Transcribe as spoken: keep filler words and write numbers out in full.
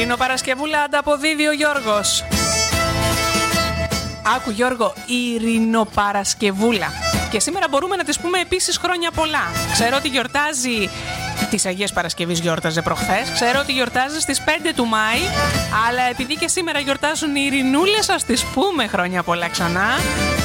Ειρηνοπαρασκευούλα ανταποδίδει ο Γιώργος. Άκου Γιώργο, Ειρηνοπαρασκευούλα. Και σήμερα μπορούμε να της πούμε επίσης χρόνια πολλά. Ξέρω ότι γιορτάζει, τις Αγίες Παρασκευής γιόρταζε προχθές. Ξέρω ότι γιορτάζει στις πέντε του Μάη. Αλλά επειδή και σήμερα γιορτάζουν οι Ειρηνούλες, ας τις πούμε χρόνια πολλά ξανά.